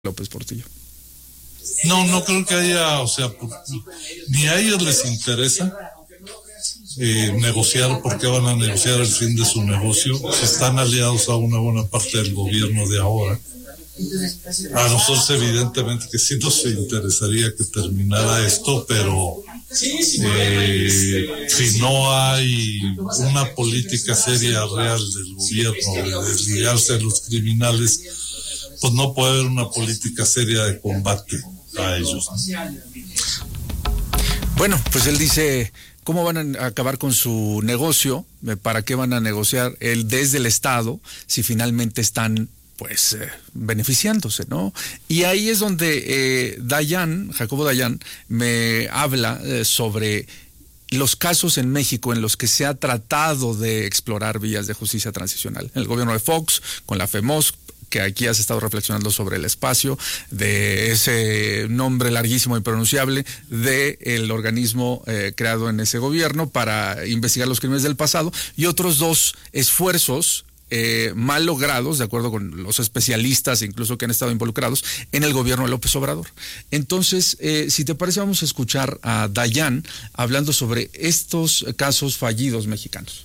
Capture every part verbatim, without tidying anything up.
López Portillo. No, no creo que haya, o sea, ni a ellos les interesa eh, negociar, porque van a negociar el fin de su negocio. Están aliados a una buena parte del gobierno de ahora. A nosotros evidentemente que sí nos interesaría que terminara esto, pero eh, si no hay una política seria, real del gobierno de desligarse de los criminales, pues no puede haber una política seria de combate a ellos. Bueno, pues él dice, ¿cómo van a acabar con su negocio? ¿Para qué van a negociar él desde el Estado si finalmente están pues eh, beneficiándose, ¿no? Y ahí es donde eh, Dayan, Jacobo Dayan, me habla eh, sobre los casos en México en los que se ha tratado de explorar vías de justicia transicional. El gobierno de Fox, con la FEMOS, que aquí has estado reflexionando sobre el espacio de ese nombre larguísimo e impronunciable del organismo eh, creado en ese gobierno para investigar los crímenes del pasado, y otros dos esfuerzos Eh, mal logrados, de acuerdo con los especialistas incluso que han estado involucrados en el gobierno de López Obrador. Entonces, eh, si te parece, vamos a escuchar a Dayan hablando sobre estos casos fallidos mexicanos.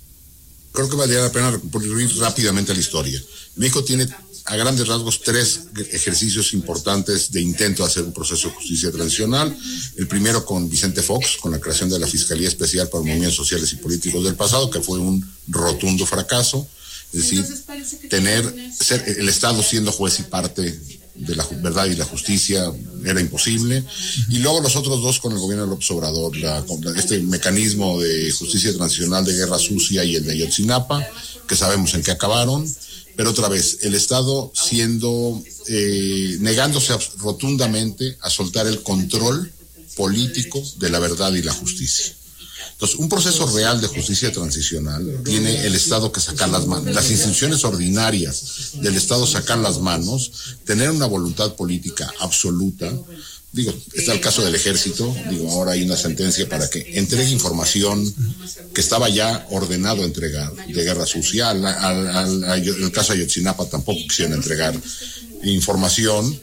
Creo que valdría la pena recurrir rápidamente a la historia. México tiene a grandes rasgos tres ejercicios importantes de intento de hacer un proceso de justicia transicional. El primero con Vicente Fox, con la creación de la Fiscalía Especial para Movimientos Sociales y Políticos del Pasado, que fue un rotundo fracaso. Es decir, tener ser el Estado siendo juez y parte de la verdad y la justicia era imposible. Y luego los otros dos con el gobierno de López Obrador, la, este mecanismo de justicia transicional de Guerra Sucia y el de Ayotzinapa, que sabemos en qué acabaron. Pero otra vez, el Estado siendo, eh, negándose rotundamente a soltar el control político de la verdad y la justicia. Entonces, un proceso real de justicia transicional tiene el Estado que sacar las manos, las instituciones ordinarias del Estado sacar las manos, tener una voluntad política absoluta. Digo, está el caso del Ejército, digo, ahora hay una sentencia para que entregue información que estaba ya ordenado entregar de Guerra Sucia. Al, al, al, al el caso de Ayotzinapa tampoco quisieron entregar información.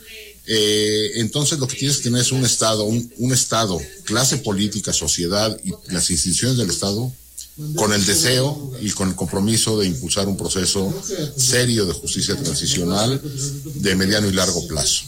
Eh, entonces lo que tienes que tener es un Estado, un, un Estado, clase política, sociedad y las instituciones del Estado con el deseo y con el compromiso de impulsar un proceso serio de justicia transicional de mediano y largo plazo.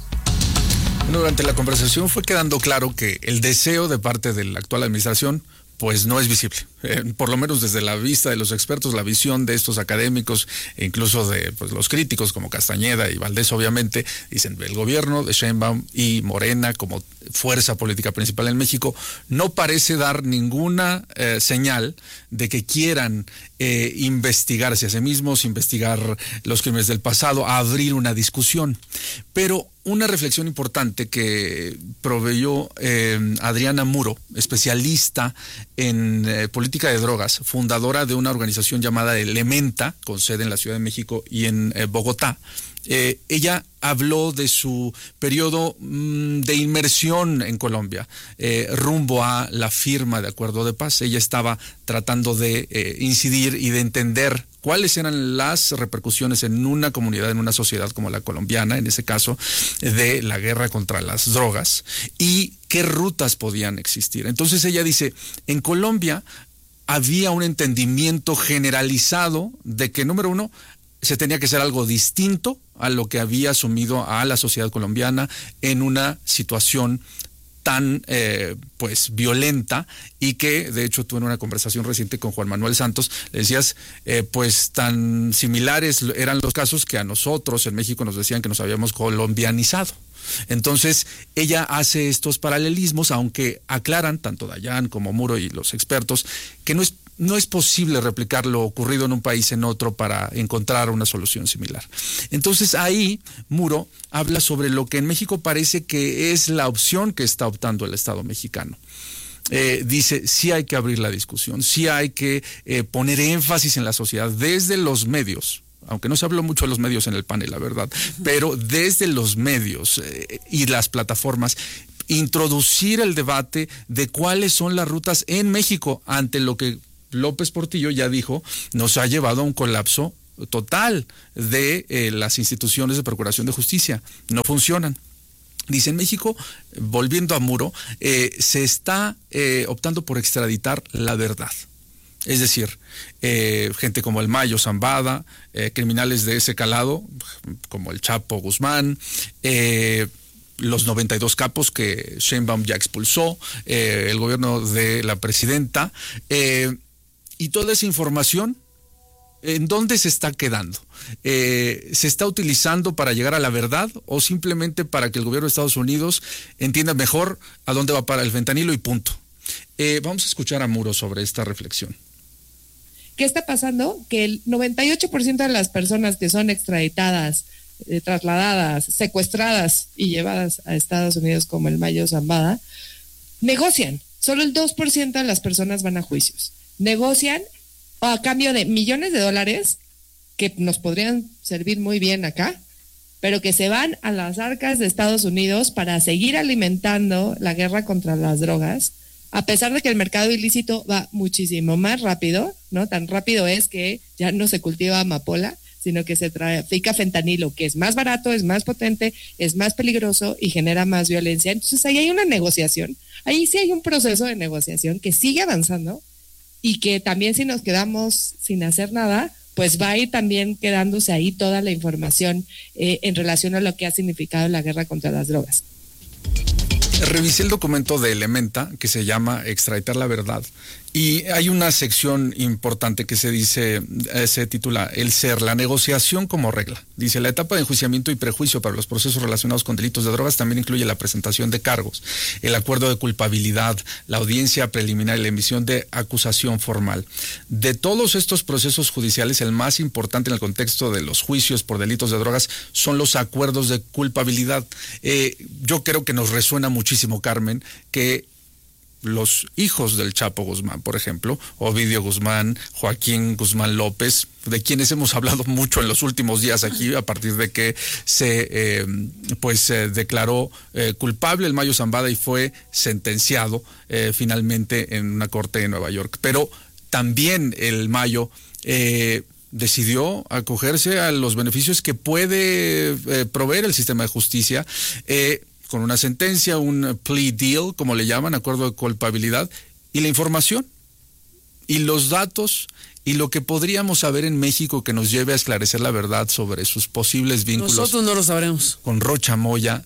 Durante la conversación fue quedando claro que el deseo de parte de la actual administración pues no es visible, eh, por lo menos desde la vista de los expertos, la visión de estos académicos e incluso de pues, los críticos como Castañeda y Valdés, obviamente, dicen el gobierno de Sheinbaum y Morena como fuerza política principal en México no parece dar ninguna eh, señal de que quieran eh, investigarse a sí mismos, investigar los crímenes del pasado, abrir una discusión. Pero una reflexión importante que proveyó eh, Adriana Muro, especialista en eh, política de drogas, fundadora de una organización llamada Elementa, con sede en la Ciudad de México y en eh, Bogotá. Eh, ella habló de su periodo mmm, de inmersión en Colombia, eh, rumbo a la firma de acuerdo de paz. Ella estaba tratando de eh, incidir y de entender cuáles eran las repercusiones en una comunidad, en una sociedad como la colombiana, en ese caso, de la guerra contra las drogas, y qué rutas podían existir. Entonces ella dice, en Colombia había un entendimiento generalizado de que, número uno, se tenía que hacer algo distinto a lo que había asumido a la sociedad colombiana en una situación tan eh, pues violenta, y que de hecho tú en una conversación reciente con Juan Manuel Santos le decías eh, pues tan similares eran los casos que a nosotros en México nos decían que nos habíamos colombianizado. Entonces ella hace estos paralelismos, aunque aclaran tanto Dayan como Muro y los expertos que no es No es posible replicar lo ocurrido en un país en otro para encontrar una solución similar. Entonces ahí Muro habla sobre lo que en México parece que es la opción que está optando el Estado mexicano. Eh, dice, sí hay que abrir la discusión, sí hay que eh, poner énfasis en la sociedad desde los medios, aunque no se habló mucho de los medios en el panel, la verdad, pero desde los medios eh, y las plataformas, introducir el debate de cuáles son las rutas en México ante lo que López Portillo ya dijo, nos ha llevado a un colapso total de eh, las instituciones de procuración de justicia. No funcionan. Dice, en México, volviendo a Muro, eh, se está eh, optando por extraditar la verdad. Es decir, eh, gente como el Mayo Zambada, eh, criminales de ese calado, como el Chapo Guzmán, eh, los noventa y dos capos que Sheinbaum ya expulsó, eh, el gobierno de la presidenta, eh, y toda esa información, ¿en dónde se está quedando? Eh, ¿Se está utilizando para llegar a la verdad o simplemente para que el gobierno de Estados Unidos entienda mejor a dónde va para el fentanilo y punto? Eh, vamos a escuchar a Muro sobre esta reflexión. ¿Qué está pasando? Que el noventa y ocho por ciento de las personas que son extraditadas, eh, trasladadas, secuestradas y llevadas a Estados Unidos, como el Mayo Zambada, negocian. Solo el dos por ciento de las personas van a juicios. Negocian a cambio de millones de dólares que nos podrían servir muy bien acá, pero que se van a las arcas de Estados Unidos para seguir alimentando la guerra contra las drogas, a pesar de que el mercado ilícito va muchísimo más rápido, ¿no? Tan rápido es que ya no se cultiva amapola, sino que se trafica fentanilo, que es más barato, es más potente, es más peligroso y genera más violencia. Entonces ahí hay una negociación, ahí sí hay un proceso de negociación que sigue avanzando y que también si nos quedamos sin hacer nada, pues va a ir también quedándose ahí toda la información eh, en relación a lo que ha significado la guerra contra las drogas. Revisé el documento de Elementa que se llama Extraditar la Verdad y hay una sección importante que se dice, eh, se titula El ser, la negociación como regla. Dice, la etapa de enjuiciamiento y prejuicio para los procesos relacionados con delitos de drogas también incluye la presentación de cargos, el acuerdo de culpabilidad, la audiencia preliminar y la emisión de acusación formal. De todos estos procesos judiciales, el más importante en el contexto de los juicios por delitos de drogas son los acuerdos de culpabilidad. Eh, yo creo que nos resuena muchísimo, Carmen, que los hijos del Chapo Guzmán, por ejemplo, Ovidio Guzmán, Joaquín Guzmán López, de quienes hemos hablado mucho en los últimos días aquí, a partir de que se eh, pues eh, declaró eh, culpable el Mayo Zambada y fue sentenciado eh, finalmente en una corte de Nueva York. Pero también el Mayo eh, decidió acogerse a los beneficios que puede eh, proveer el sistema de justicia, eh, con una sentencia, un plea deal, como le llaman, acuerdo de culpabilidad, y la información, y los datos, y lo que podríamos saber en México que nos lleve a esclarecer la verdad sobre sus posibles vínculos. Nosotros no lo sabremos. Con Rocha Moya.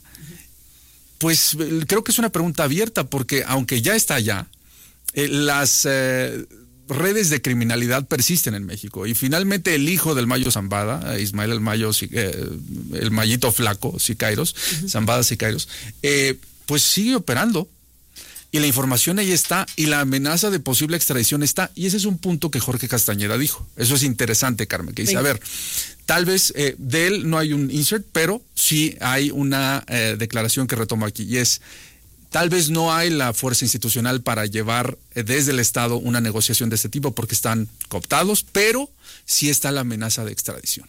Pues creo que es una pregunta abierta, porque aunque ya está allá, eh, las eh, redes de criminalidad persisten en México, y finalmente el hijo del Mayo Zambada, Ismael el Mayo, eh, el Mayito Flaco, Siqueiros, uh-huh. Zambada Siqueiros, eh, pues sigue operando, y la información ahí está, y la amenaza de posible extradición está, y ese es un punto que Jorge Castañeda dijo. Eso es interesante, Carmen, que dice, sí. a ver, tal vez eh, de él no hay un insert, pero sí hay una eh, declaración que retomo aquí, y es: tal vez no hay la fuerza institucional para llevar desde el Estado una negociación de este tipo porque están cooptados, pero sí está la amenaza de extradición.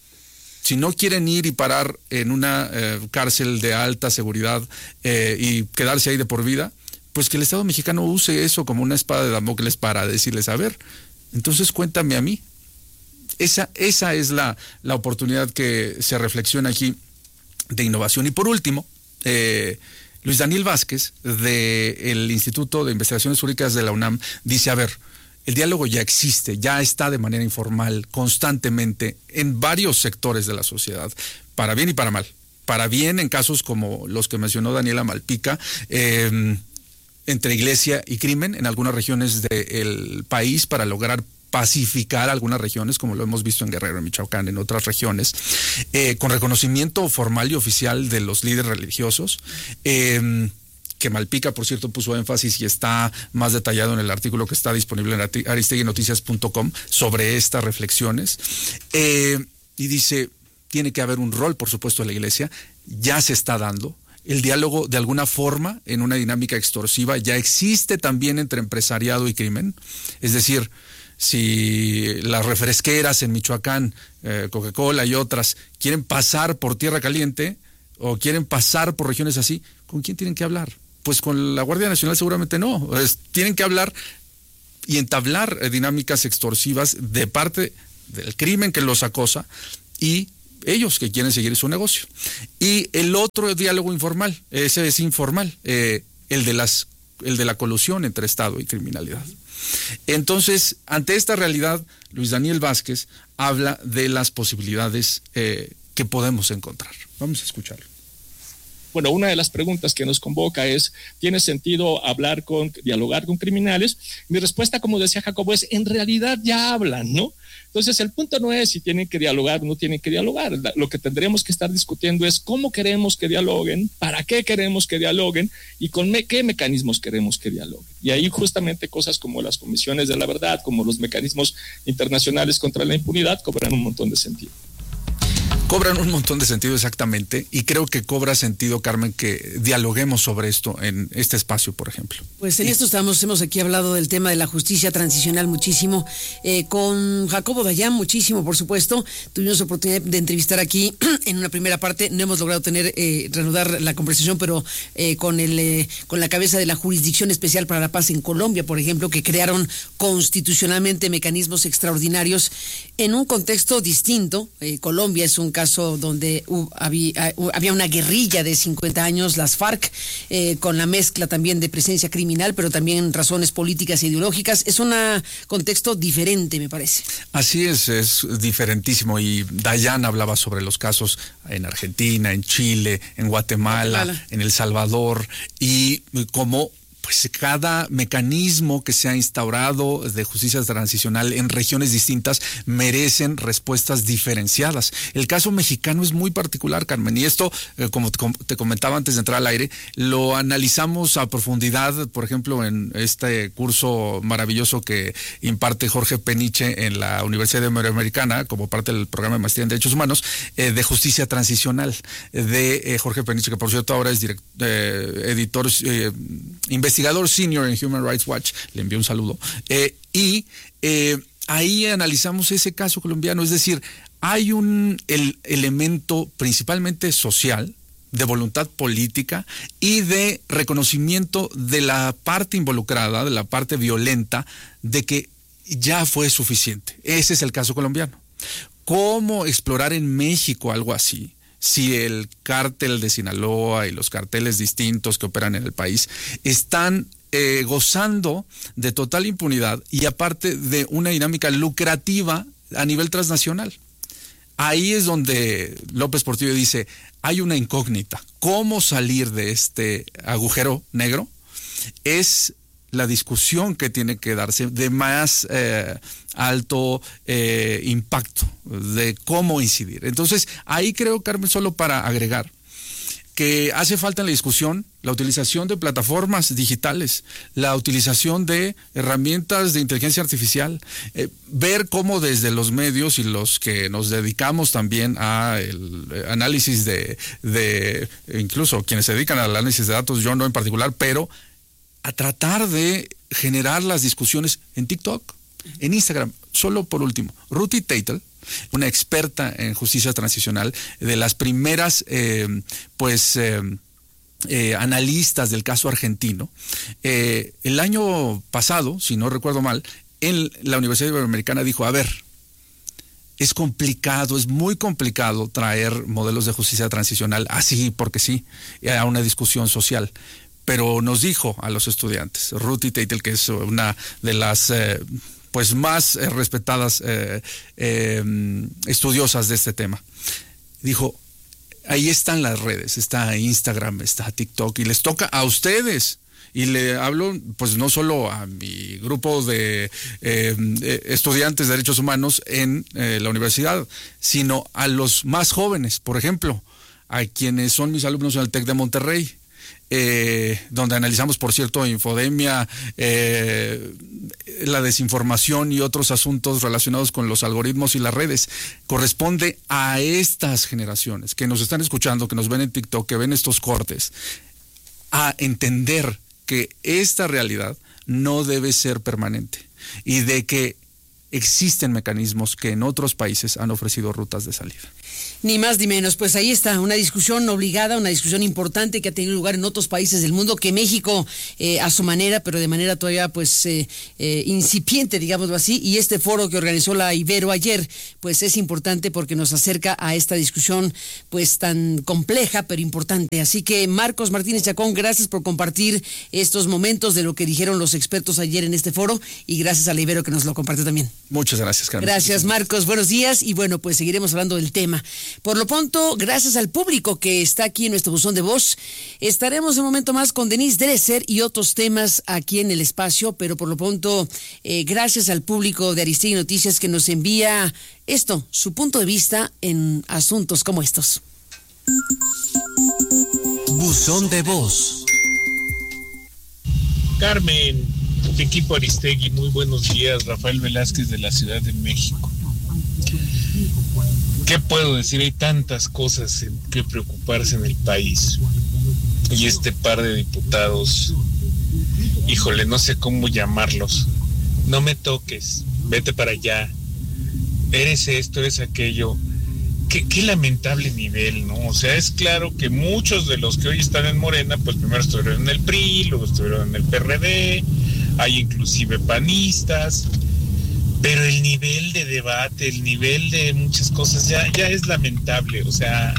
Si no quieren ir y parar en una eh, cárcel de alta seguridad eh, y quedarse ahí de por vida, pues que el Estado mexicano use eso como una espada de Damocles para decirles, a ver, entonces cuéntame a mí. Esa, esa es la, la oportunidad que se reflexiona aquí de innovación. Y por último, eh, Luis Daniel Vázquez, del Instituto de Investigaciones Jurídicas de la UNAM, dice, a ver, el diálogo ya existe, ya está de manera informal, constantemente, en varios sectores de la sociedad, para bien y para mal. Para bien en casos como los que mencionó Daniela Malpica, eh, entre iglesia y crimen, en algunas regiones del país, para lograr pacificar algunas regiones, como lo hemos visto en Guerrero, en Michoacán, en otras regiones, eh, con reconocimiento formal y oficial de los líderes religiosos, eh, que Malpica, por cierto, puso énfasis y está más detallado en el artículo que está disponible en aristegui noticias punto com sobre estas reflexiones, eh, y dice, tiene que haber un rol, por supuesto, de la iglesia, ya se está dando. El diálogo, de alguna forma, en una dinámica extorsiva, ya existe también entre empresariado y crimen, es decir, si las refresqueras en Michoacán, eh, Coca-Cola y otras, quieren pasar por Tierra Caliente o quieren pasar por regiones así, ¿con quién tienen que hablar? Pues con la Guardia Nacional seguramente no. Es, tienen que hablar y entablar eh, dinámicas extorsivas de parte del crimen que los acosa y ellos que quieren seguir su negocio. Y el otro diálogo informal, ese es informal, eh, el de las, el de la colusión entre Estado y criminalidad. Entonces, ante esta realidad, Luis Daniel Vázquez habla de las posibilidades eh, que podemos encontrar. Vamos a escucharlo. Bueno, una de las preguntas que nos convoca es, ¿tiene sentido hablar con, dialogar con criminales? Mi respuesta, como decía Jacobo, es, en realidad ya hablan, ¿no? Entonces, el punto no es si tienen que dialogar o no tienen que dialogar. Lo que tendremos que estar discutiendo es cómo queremos que dialoguen, para qué queremos que dialoguen y con me- qué mecanismos queremos que dialoguen. Y ahí justamente cosas como las comisiones de la verdad, como los mecanismos internacionales contra la impunidad, cobran un montón de sentido. Cobran un montón de sentido, exactamente, y creo que cobra sentido, Carmen, que dialoguemos sobre esto en este espacio, por ejemplo. Pues en esto estamos, hemos aquí hablado del tema de la justicia transicional muchísimo, eh, con Jacobo Dayan muchísimo, por supuesto. Tuvimos oportunidad de entrevistar aquí en una primera parte, no hemos logrado tener, eh, reanudar la conversación, pero eh, con el eh, con la cabeza de la Jurisdicción Especial para la Paz en Colombia, por ejemplo, que crearon constitucionalmente mecanismos extraordinarios en un contexto distinto. Eh, Colombia es un caso donde uh, había, uh, había una guerrilla de cincuenta años, las FARC, eh, con la mezcla también de presencia criminal, pero también razones políticas e ideológicas. Es un contexto diferente, me parece. Así es, es diferentísimo. Y Dayan hablaba sobre los casos en Argentina, en Chile, en Guatemala, Guatemala. en El Salvador, y cómo pues cada mecanismo que se ha instaurado de justicia transicional en regiones distintas merecen respuestas diferenciadas. El caso mexicano es muy particular, Carmen, y esto, eh, como te comentaba antes de entrar al aire, lo analizamos a profundidad, por ejemplo, en este curso maravilloso que imparte Jorge Peniche en la Universidad Iberoamericana, como parte del programa de maestría en Derechos Humanos, eh, de justicia transicional, de eh, Jorge Peniche, que por cierto ahora es direct, eh, editor, eh, investigador senior en Human Rights Watch, le envío un saludo, eh, y eh, ahí analizamos ese caso colombiano, es decir, hay un el elemento principalmente social, de voluntad política y de reconocimiento de la parte involucrada, de la parte violenta, de que ya fue suficiente. Ese es el caso colombiano. ¿Cómo explorar en México algo así? Si el cártel de Sinaloa y los carteles distintos que operan en el país están eh, gozando de total impunidad y aparte de una dinámica lucrativa a nivel transnacional. Ahí es donde López Portillo dice, hay una incógnita. ¿Cómo salir de este agujero negro? Es la discusión que tiene que darse de más eh, alto eh, impacto, de cómo incidir. Entonces, ahí creo, Carmen, solo para agregar, que hace falta en la discusión la utilización de plataformas digitales, la utilización de herramientas de inteligencia artificial, eh, ver cómo desde los medios y los que nos dedicamos también a el análisis de, de, incluso quienes se dedican al análisis de datos, yo no en particular, pero a tratar de generar las discusiones en TikTok, en Instagram. Solo por último, Ruthie Teitel, una experta en justicia transicional, de las primeras eh, pues eh, eh, analistas del caso argentino, eh, el año pasado, si no recuerdo mal, en la Universidad Iberoamericana dijo, a ver, es complicado, es muy complicado traer modelos de justicia transicional así porque sí, a una discusión social. Pero nos dijo a los estudiantes, Ruthie Teitel, que es una de las eh, pues más eh, respetadas eh, eh, estudiosas de este tema, dijo, ahí están las redes, está Instagram, está TikTok, y les toca a ustedes. Y le hablo, pues no solo a mi grupo de eh, estudiantes de derechos humanos en eh, la universidad, sino a los más jóvenes, por ejemplo, a quienes son mis alumnos en el TEC de Monterrey. Eh, donde analizamos, por cierto, infodemia, eh, la desinformación y otros asuntos relacionados con los algoritmos y las redes. Corresponde a estas generaciones que nos están escuchando, que nos ven en TikTok, que ven estos cortes, a entender que esta realidad no debe ser permanente y de que existen mecanismos que en otros países han ofrecido rutas de salida. Ni más ni menos, pues ahí está, una discusión obligada, una discusión importante que ha tenido lugar en otros países del mundo, que México eh, a su manera, pero de manera todavía pues eh, eh, incipiente, digámoslo así, y este foro que organizó la Ibero ayer, pues es importante porque nos acerca a esta discusión pues tan compleja, pero importante. Así que Marcos Martínez Chacón, gracias por compartir estos momentos de lo que dijeron los expertos ayer en este foro, y gracias a la Ibero que nos lo compartió también. Muchas gracias, Carmen. Gracias, Marcos, buenos días, y bueno, pues seguiremos hablando del tema. Por lo pronto, gracias al público que está aquí en nuestro buzón de voz, estaremos un momento más con Denise Dresser y otros temas aquí en el espacio, pero por lo pronto, eh, gracias al público de Aristegui Noticias que nos envía esto, su punto de vista en asuntos como estos. Buzón de voz. Carmen, equipo Aristegui, muy buenos días. Rafael Velázquez de la Ciudad de México. ¿Qué puedo decir? Hay tantas cosas en que preocuparse en el país. Y este par de diputados, híjole, no sé cómo llamarlos. No me toques, vete para allá. Eres esto, eres aquello. Qué, qué lamentable nivel, ¿no? O sea, es claro que muchos de los que hoy están en Morena, pues primero estuvieron en el P R I, luego estuvieron en el P R D, hay inclusive panistas. Pero el nivel de debate, el nivel de muchas cosas ya, ya es lamentable. O sea,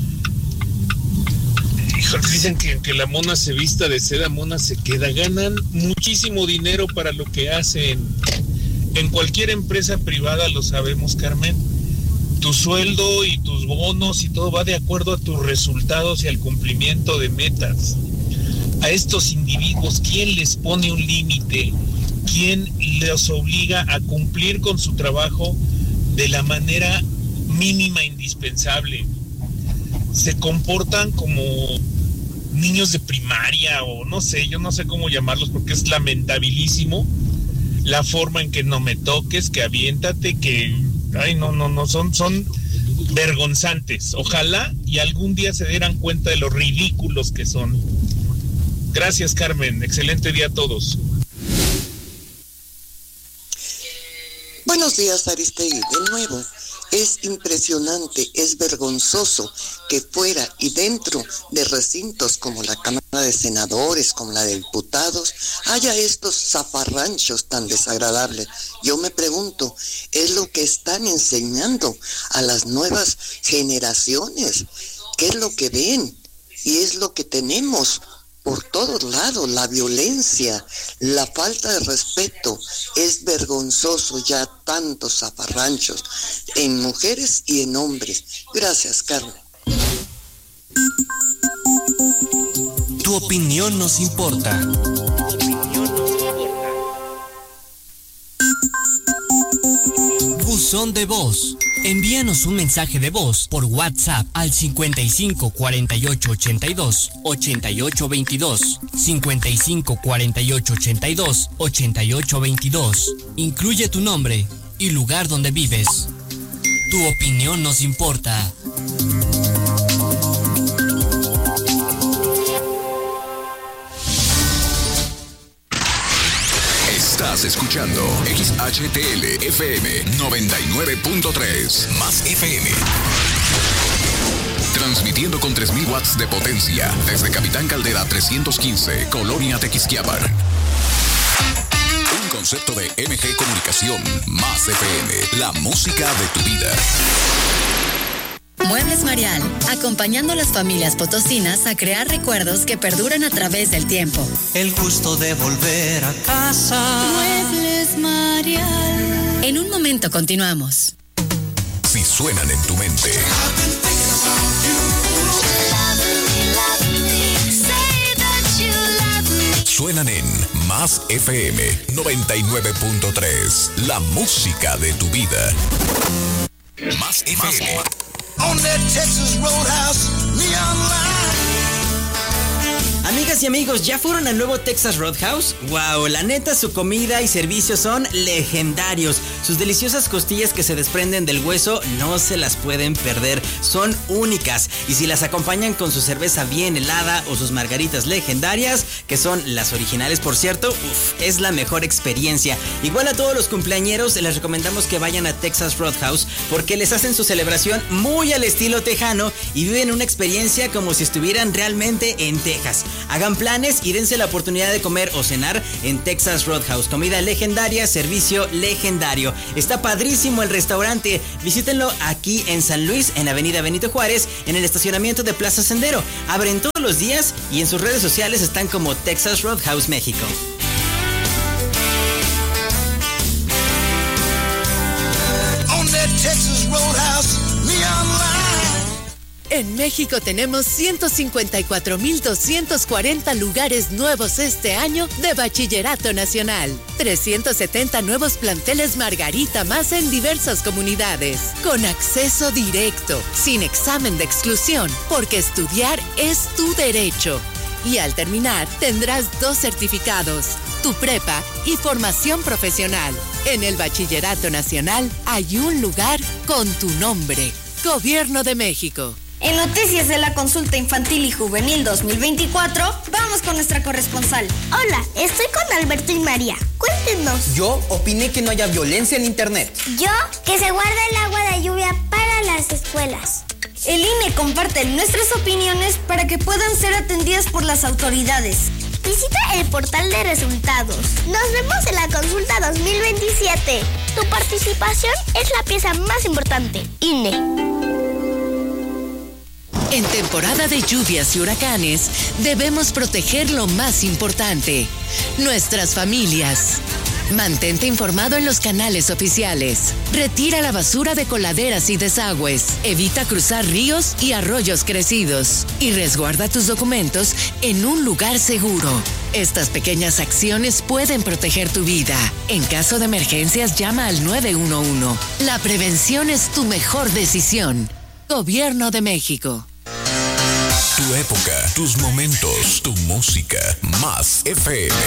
híjole, dicen que, que la mona se vista de seda, mona se queda. Ganan muchísimo dinero para lo que hacen. En cualquier empresa privada lo sabemos, Carmen. Tu sueldo y tus bonos y todo va de acuerdo a tus resultados y al cumplimiento de metas. A estos individuos, ¿quién les pone un límite? ¿Quién los obliga a cumplir con su trabajo de la manera mínima indispensable? Se comportan como niños de primaria o no sé, yo no sé cómo llamarlos porque es lamentabilísimo la forma en que no me toques, que aviéntate, que ay no, no, no, son, son vergonzantes. Ojalá y algún día se dieran cuenta de lo ridículos que son. Gracias, Carmen, excelente día a todos. Buenos días, Aristegui, de nuevo. Es impresionante, es vergonzoso que fuera y dentro de recintos como la Cámara de Senadores, como la de Diputados, haya estos zafarranchos tan desagradables. Yo me pregunto, ¿es lo que están enseñando a las nuevas generaciones? ¿Qué es lo que ven? Y es lo que tenemos por todos lados, la violencia, la falta de respeto. Es vergonzoso ya tantos zafarranchos en mujeres y en hombres. Gracias, Carmen. Tu opinión nos importa. Buzón de voz. Envíanos un mensaje de voz por WhatsApp al cincuenta y cinco cuarenta y ocho ochenta y dos ochenta y ocho veintidós, cincuenta y cinco cuarenta y ocho ochenta y dos ochenta y ocho veintidós. Incluye tu nombre y lugar donde vives. Tu opinión nos importa. Estás escuchando X H T L F M noventa y nueve punto tres más F M. Transmitiendo con tres mil watts de potencia desde Capitán Caldera trescientos quince, Colonia Tequisquiapan. Un concepto de M G Comunicación más F M, la música de tu vida. Muebles Marial, acompañando a las familias potosinas a crear recuerdos que perduran a través del tiempo. El gusto de volver a casa. Muebles Marial. En un momento continuamos. Si suenan en tu mente. Suenan en Más F M noventa y nueve punto tres, la música de tu vida. Más F M. Amigas Amigas y amigos, ¿ya fueron al nuevo Texas Roadhouse? Wow, la neta, su comida y servicio son legendarios. Sus deliciosas costillas que se desprenden del hueso no se las pueden perder, son únicas. Y si las acompañan con su cerveza bien helada o sus margaritas legendarias, que son las originales por cierto, uf, es la mejor experiencia. Igual a todos los cumpleañeros les recomendamos que vayan a Texas Roadhouse porque les hacen su celebración muy al estilo tejano y viven una experiencia como si estuvieran realmente en Texas. Hagan planes y dense la oportunidad de comer o cenar en Texas Roadhouse. Comida legendaria, servicio legendario. Está padrísimo el restaurante. Visítenlo aquí en San Luis, en Avenida Benito Juárez, en el estacionamiento de Plaza Sendero. Abren todos los días y en sus redes sociales están como Texas Roadhouse México. On that Texas Roadhouse, neon light. En México tenemos ciento cincuenta y cuatro mil doscientos cuarenta lugares nuevos este año de Bachillerato Nacional. trescientos setenta nuevos planteles Margarita más en diversas comunidades. Con acceso directo, sin examen de exclusión, porque estudiar es tu derecho. Y al terminar tendrás dos certificados, tu prepa y formación profesional. En el Bachillerato Nacional hay un lugar con tu nombre. Gobierno de México. En Noticias de la Consulta Infantil y Juvenil dos mil veinticuatro, vamos con nuestra corresponsal. Hola, estoy con Alberto y María. Cuéntenos. Yo opiné que no haya violencia en internet. Yo, que se guarde el agua de lluvia para las escuelas. El I N E comparte nuestras opiniones para que puedan ser atendidas por las autoridades. Visita el portal de resultados. Nos vemos en la consulta dos mil veintisiete. Tu participación es la pieza más importante. I N E. En temporada de lluvias y huracanes, debemos proteger lo más importante, nuestras familias. Mantente informado en los canales oficiales. Retira la basura de coladeras y desagües. Evita cruzar ríos y arroyos crecidos. Y resguarda tus documentos en un lugar seguro. Estas pequeñas acciones pueden proteger tu vida. En caso de emergencias, llama al nueve uno uno. La prevención es tu mejor decisión. Gobierno de México. Tu época, tus momentos, tu música. Más F M.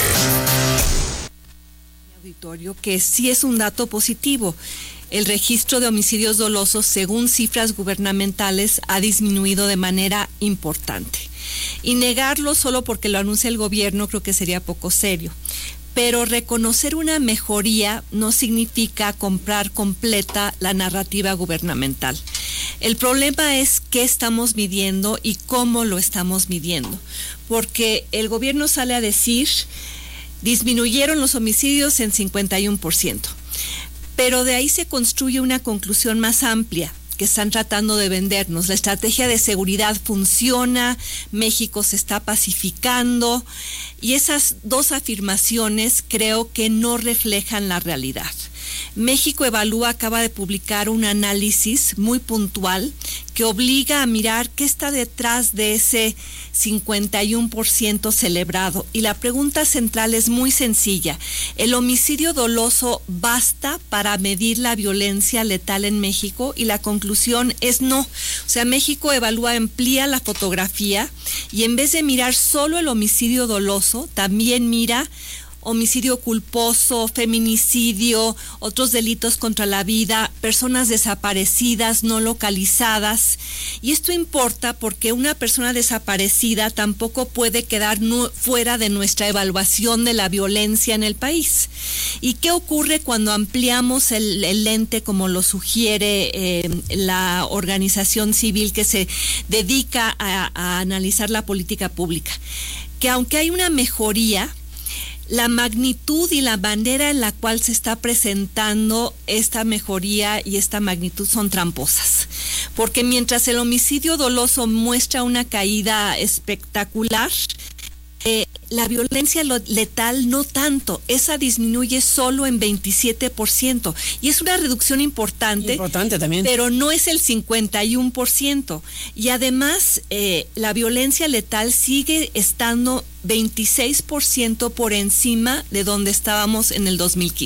Auditorio, que sí es un dato positivo. El registro de homicidios dolosos, según cifras gubernamentales, ha disminuido de manera importante. Y negarlo solo porque lo anuncia el gobierno creo que sería poco serio. Pero reconocer una mejoría no significa comprar completa la narrativa gubernamental. El problema es qué estamos midiendo y cómo lo estamos midiendo. Porque el gobierno sale a decir, disminuyeron los homicidios en cincuenta y uno por ciento. Pero de ahí se construye una conclusión más amplia que están tratando de vendernos. La estrategia de seguridad funciona, México se está pacificando, y esas dos afirmaciones creo que no reflejan la realidad. México Evalúa acaba de publicar un análisis muy puntual que obliga a mirar qué está detrás de ese cincuenta y uno por ciento celebrado. Y la pregunta central es muy sencilla. ¿El homicidio doloso basta para medir la violencia letal en México? Y la conclusión es no. O sea, México Evalúa amplía la fotografía y en vez de mirar solo el homicidio doloso, también mira homicidio culposo, feminicidio, otros delitos contra la vida, personas desaparecidas, no localizadas. Y esto importa porque una persona desaparecida tampoco puede quedar no, fuera de nuestra evaluación de la violencia en el país. ¿Y qué ocurre cuando ampliamos el, el lente, como lo sugiere eh, la organización civil que se dedica a, a analizar la política pública? Que aunque hay una mejoría, la magnitud y la manera en la cual se está presentando esta mejoría y esta magnitud son tramposas. Porque mientras el homicidio doloso muestra una caída espectacular, eh, la violencia letal no tanto, esa disminuye solo en veintisiete por ciento y es una reducción importante, importante también, pero no es el cincuenta y uno por ciento. Y además eh, la violencia letal sigue estando veintiséis por ciento por encima de donde estábamos en el dos mil quince.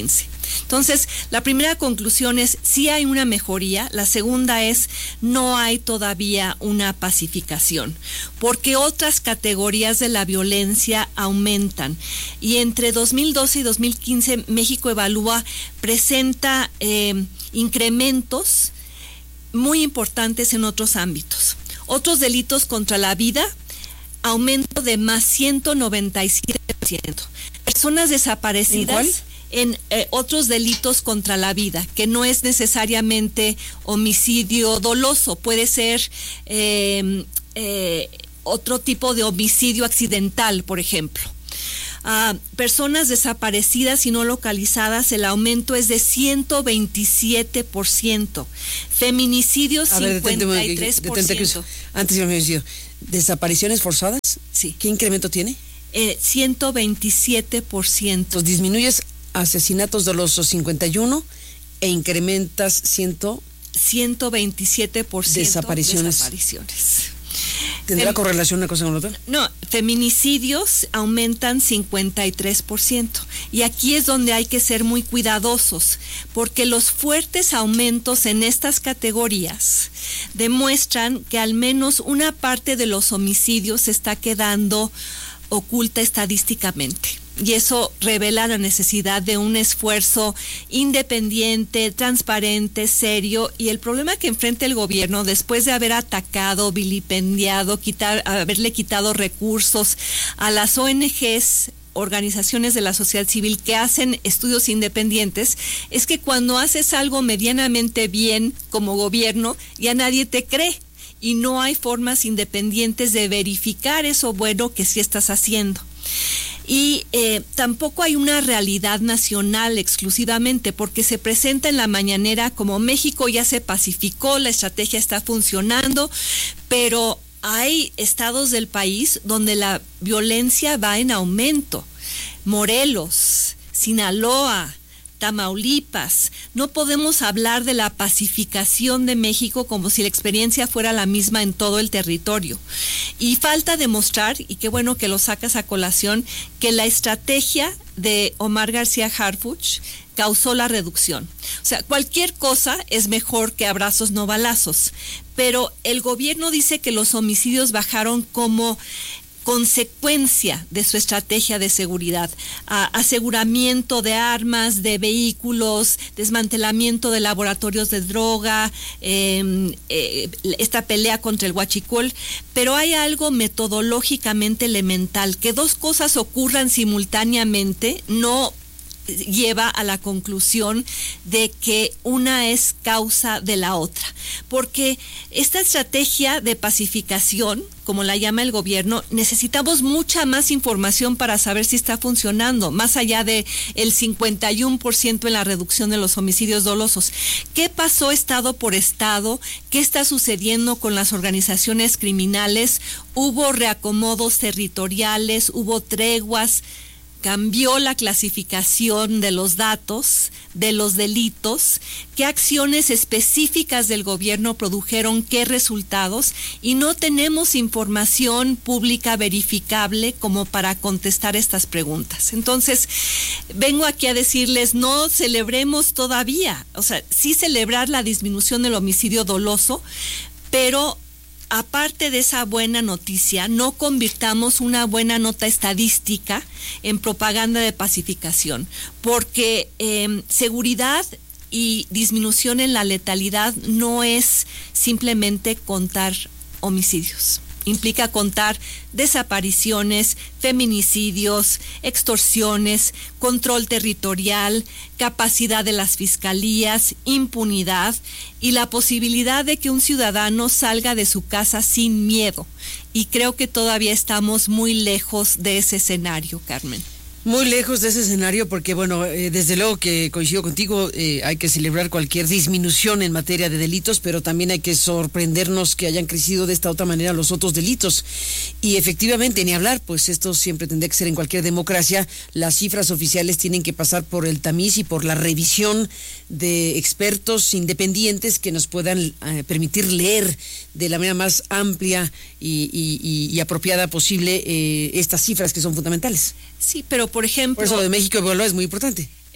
Entonces, la primera conclusión es sí hay una mejoría, la segunda es no hay todavía una pacificación, porque otras categorías de la violencia aumentan y entre dos mil doce y dos mil quince México Evalúa presenta eh, incrementos muy importantes en otros ámbitos. Otros delitos contra la vida, aumento de más ciento noventa y siete por ciento. Personas desaparecidas en eh, otros delitos contra la vida, que no es necesariamente homicidio doloso, puede ser eh, eh, otro tipo de homicidio accidental, por ejemplo. Uh, personas desaparecidas y no localizadas, el aumento es de ciento veintisiete por ciento. Feminicidios, a ver, cincuenta y tres por ciento. Detente, detente, antes yo me había dicho, ¿desapariciones forzadas? Sí. ¿Qué incremento tiene? Eh, ciento veintisiete por ciento. Entonces disminuyes asesinatos dolosos cincuenta y uno e incrementas ciento veintisiete por ciento desapariciones. desapariciones. ¿Tendrá Fem- correlación una cosa con la otra? No, feminicidios aumentan cincuenta y tres por ciento. Y aquí es donde hay que ser muy cuidadosos, porque los fuertes aumentos en estas categorías demuestran que al menos una parte de los homicidios se está quedando oculta estadísticamente. Y eso revela la necesidad de un esfuerzo independiente, transparente, serio. Y el problema que enfrenta el gobierno, después de haber atacado, vilipendiado, quitar, haberle quitado recursos a las O N Ges, organizaciones de la sociedad civil que hacen estudios independientes, es que cuando haces algo medianamente bien como gobierno, ya nadie te cree. Y no hay formas independientes de verificar eso bueno que sí estás haciendo. Y eh, tampoco hay una realidad nacional exclusivamente, porque se presenta en la mañanera como México ya se pacificó, la estrategia está funcionando, pero hay estados del país donde la violencia va en aumento. Morelos, Sinaloa, Tamaulipas. No podemos hablar de la pacificación de México como si la experiencia fuera la misma en todo el territorio. Y falta demostrar, y qué bueno que lo sacas a colación, que la estrategia de Omar García Harfuch causó la reducción. O sea, cualquier cosa es mejor que abrazos no balazos, pero el gobierno dice que los homicidios bajaron como consecuencia de su estrategia de seguridad, a, aseguramiento de armas, de vehículos, desmantelamiento de laboratorios de droga, eh, eh, esta pelea contra el huachicol, pero hay algo metodológicamente elemental, que dos cosas ocurran simultáneamente no lleva a la conclusión de que una es causa de la otra, porque esta estrategia de pacificación, como la llama el gobierno, necesitamos mucha más información para saber si está funcionando, más allá de el cincuenta y uno por ciento en la reducción de los homicidios dolosos. ¿Qué pasó estado por estado? ¿Qué está sucediendo con las organizaciones criminales? ¿Hubo reacomodos territoriales? ¿Hubo treguas? ¿Cambió la clasificación de los datos, de los delitos? ¿Qué acciones específicas del gobierno produjeron qué resultados? Y no tenemos información pública verificable como para contestar estas preguntas. Entonces, vengo aquí a decirles, no celebremos todavía, o sea, sí celebrar la disminución del homicidio doloso, pero aparte de esa buena noticia, no convirtamos una buena nota estadística en propaganda de pacificación, porque eh, seguridad y disminución en la letalidad no es simplemente contar homicidios. Implica contar desapariciones, feminicidios, extorsiones, control territorial, capacidad de las fiscalías, impunidad y la posibilidad de que un ciudadano salga de su casa sin miedo. Y creo que todavía estamos muy lejos de ese escenario, Carmen. Muy lejos de ese escenario porque, bueno, eh, desde luego que coincido contigo, eh, hay que celebrar cualquier disminución en materia de delitos, pero también hay que sorprendernos que hayan crecido de esta otra manera los otros delitos. Y efectivamente, ni hablar, pues esto siempre tendría que ser en cualquier democracia, las cifras oficiales tienen que pasar por el tamiz y por la revisión de expertos independientes que nos puedan eh, permitir leer de la manera más amplia y, y, y, y apropiada posible eh, estas cifras que son fundamentales. Sí, pero por ejemplo... Por eso lo de México Evalúa es muy importante.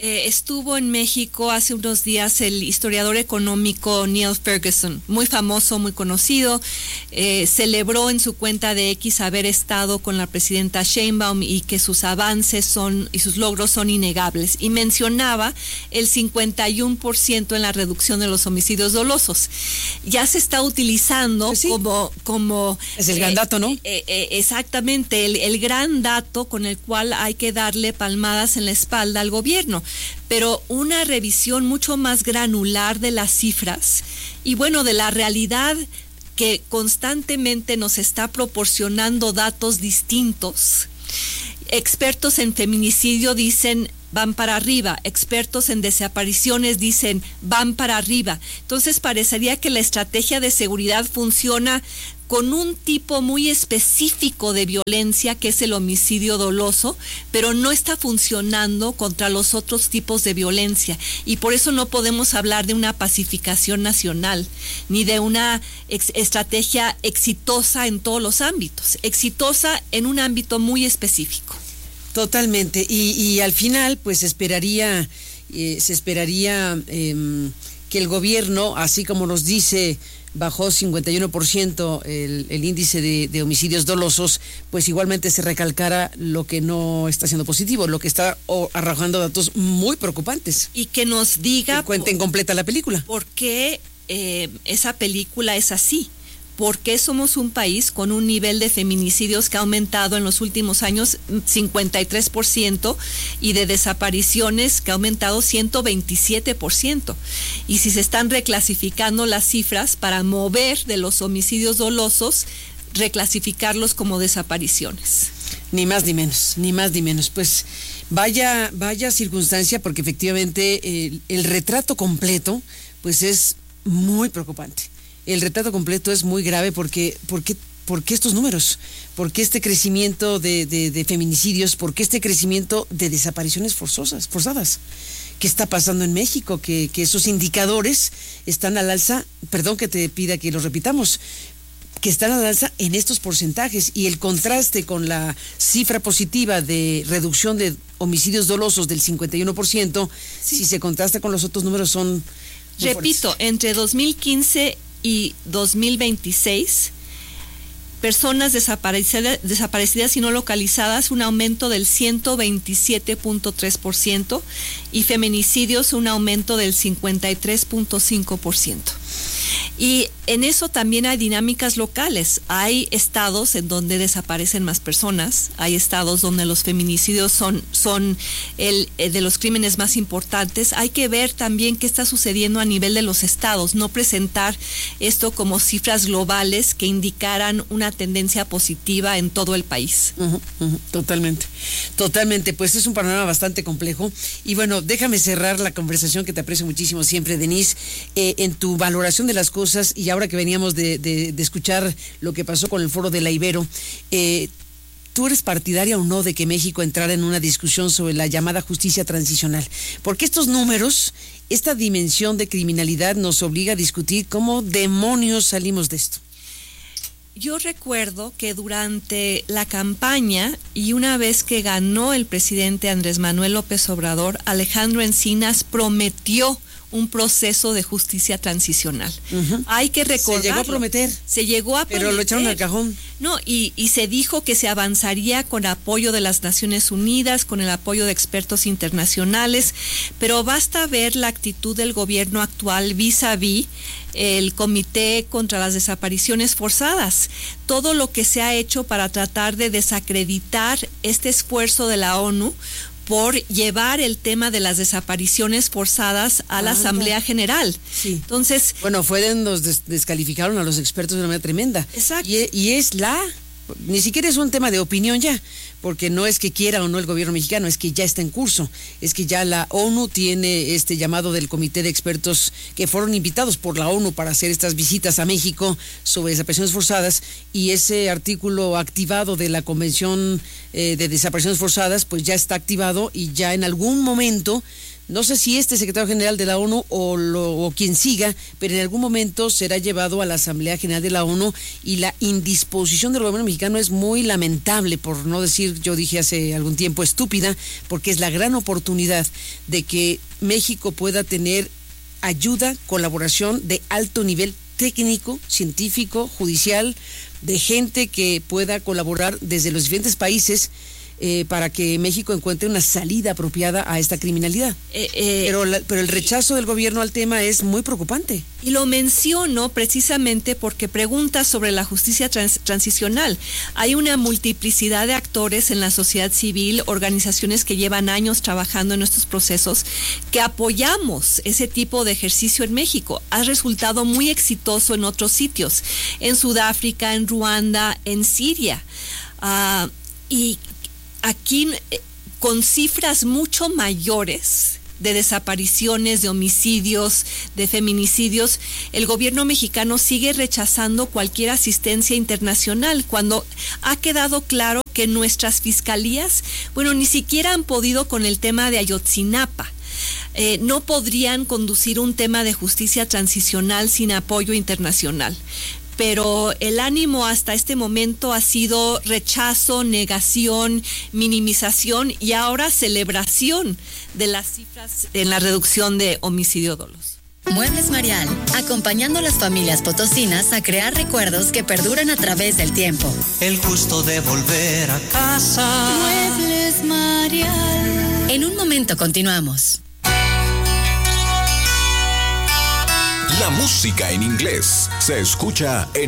Eh, estuvo en México hace unos días el historiador económico Neil Ferguson, muy famoso, muy conocido. Eh, celebró en su cuenta de X haber estado con la presidenta Sheinbaum y que sus avances son y sus logros son innegables. Y mencionaba el cincuenta y uno por ciento en la reducción de los homicidios dolosos. Ya se está utilizando pues sí. como, como... Es el eh, gran dato, ¿no? Eh, eh, exactamente, el, el gran dato con el cual hay que darle palmadas en la espalda al gobierno. Pero una revisión mucho más granular de las cifras y bueno, de la realidad que constantemente nos está proporcionando datos distintos. Expertos en feminicidio dicen van para arriba, expertos en desapariciones dicen van para arriba. Entonces parecería que la estrategia de seguridad funciona con un tipo muy específico de violencia que es el homicidio doloso, pero no está funcionando contra los otros tipos de violencia y por eso no podemos hablar de una pacificación nacional ni de una ex- estrategia exitosa en todos los ámbitos, exitosa en un ámbito muy específico. Totalmente, y, y al final pues esperaría, eh, se esperaría eh, que el gobierno, así como nos dice, bajó cincuenta y uno por ciento el, el índice de, de homicidios dolosos, pues igualmente se recalcara lo que no está siendo positivo, lo que está oh, arrojando datos muy preocupantes. Y que nos diga... Que cuenten completa la película. ¿Por qué eh, esa película es así? ¿Por qué somos un país con un nivel de feminicidios que ha aumentado en los últimos años cincuenta y tres por ciento y de desapariciones que ha aumentado ciento veintisiete por ciento? Y si se están reclasificando las cifras para mover de los homicidios dolosos, reclasificarlos como desapariciones. Ni más ni menos, ni más ni menos. Pues vaya, vaya circunstancia, porque efectivamente el, el retrato completo pues es muy preocupante. El retrato completo es muy grave porque, porque, ¿por qué estos números? ¿Por qué este crecimiento de, de, de feminicidios? ¿Por qué este crecimiento de desapariciones forzosas, forzadas? ¿Qué está pasando en México? Que, que esos indicadores están al alza, perdón que te pida que lo repitamos, que están al alza en estos porcentajes, y el contraste con la cifra positiva de reducción de homicidios dolosos del cincuenta y uno por ciento, sí. Si se contrasta con los otros números son... Repito, fuertes. Entre dos mil quince y dos mil veintiséis, personas desaparecidas, desaparecidas y no localizadas, un aumento del ciento veintisiete punto tres por ciento, y feminicidios un aumento del cincuenta y tres punto cinco por ciento. Y en eso también hay dinámicas locales. Hay estados en donde desaparecen más personas, hay estados donde los feminicidios son, son el, el de los crímenes más importantes. Hay que ver también qué está sucediendo a nivel de los estados, no presentar esto como cifras globales que indicaran una tendencia positiva en todo el país. Uh-huh, uh-huh, totalmente, totalmente. Pues es un panorama bastante complejo. Y bueno, déjame cerrar la conversación, que te aprecio muchísimo siempre, Denise, eh, en tu valoración de las cosas, y ahora que veníamos de, de, de escuchar lo que pasó con el foro de la Ibero, eh, ¿tú eres partidaria o no de que México entrara en una discusión sobre la llamada justicia transicional? Porque estos números, esta dimensión de criminalidad nos obliga a discutir cómo demonios salimos de esto. Yo recuerdo que durante la campaña y una vez que ganó el presidente Andrés Manuel López Obrador, Alejandro Encinas prometió un proceso de justicia transicional. Uh-huh. Hay que recordar. Se llegó a prometer. Se llegó a pero prometer. Lo echaron al cajón. No, y, y se dijo que se avanzaría con apoyo de las Naciones Unidas, con el apoyo de expertos internacionales, pero basta ver la actitud del gobierno actual vis a vis el Comité contra las Desapariciones Forzadas. Todo lo que se ha hecho para tratar de desacreditar este esfuerzo de la ONU por llevar el tema de las desapariciones forzadas a la ah, Asamblea General. Sí. Entonces, bueno, fue nos des- descalificaron a los expertos de una manera tremenda. Exacto. Y, y es la, ni siquiera es un tema de opinión ya, porque no es que quiera o no el gobierno mexicano, es que ya está en curso, es que ya la ONU tiene este llamado del comité de expertos que fueron invitados por la ONU para hacer estas visitas a México sobre desapariciones forzadas, y ese artículo activado de la Convención eh, de Desapariciones Forzadas pues ya está activado, y ya en algún momento no sé si este secretario general de la ONU o, lo, o quien siga, pero en algún momento será llevado a la Asamblea General de la ONU, y la indisposición del gobierno mexicano es muy lamentable, por no decir, yo dije hace algún tiempo, estúpida, porque es la gran oportunidad de que México pueda tener ayuda, colaboración de alto nivel técnico, científico, judicial, de gente que pueda colaborar desde los diferentes países eh, para que México encuentre una salida apropiada a esta criminalidad. Eh, eh, pero, la, pero el rechazo del gobierno al tema es muy preocupante. Y lo menciono precisamente porque pregunta sobre la justicia trans, transicional. Hay una multiplicidad de actores en la sociedad civil, organizaciones que llevan años trabajando en estos procesos, que apoyamos ese tipo de ejercicio en México. Ha resultado muy exitoso en otros sitios, en Sudáfrica, en Ruanda, en Siria. Uh, y aquí, con cifras mucho mayores de desapariciones, de homicidios, de feminicidios, el gobierno mexicano sigue rechazando cualquier asistencia internacional, cuando ha quedado claro que nuestras fiscalías, bueno, ni siquiera han podido con el tema de Ayotzinapa. Eh, no podrían conducir un tema de justicia transicional sin apoyo internacional. Pero el ánimo hasta este momento ha sido rechazo, negación, minimización y ahora celebración de las cifras en la reducción de homicidio doloso. Muebles Marial, acompañando a las familias potosinas a crear recuerdos que perduran a través del tiempo. El gusto de volver a casa. Muebles Marial. En un momento continuamos. La música en inglés se escucha en